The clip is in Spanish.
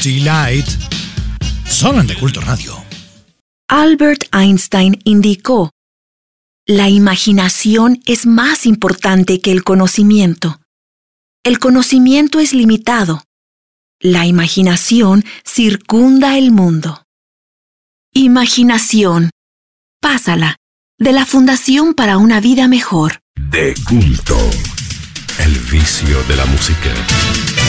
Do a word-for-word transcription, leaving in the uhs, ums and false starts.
City Light, solo en De Culto Radio. Albert Einstein indicó: la imaginación es más importante que el conocimiento. El conocimiento es limitado. La imaginación circunda el mundo. Imaginación. Pásala, de la Fundación para una Vida Mejor. De Culto, el vicio de la música.